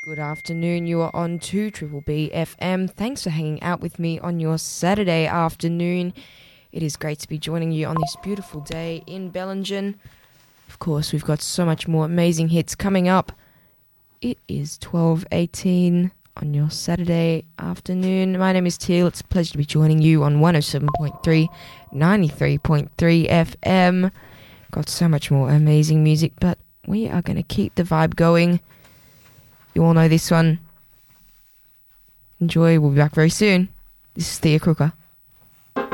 Good afternoon. You are on 2 Triple B FM. Thanks for hanging out with me on your Saturday afternoon. It is great to be joining you on this beautiful day in Bellingen. Of course, we've got so much more amazing hits coming up. It is 12:18 on your Saturday afternoon. My name is Teal. It's a pleasure to be joining you on 107.3, 93.3 FM. Got so much more amazing music, but we are going to keep the vibe going. You all know this one. Enjoy. We'll be back very soon. This is Thea Crooker.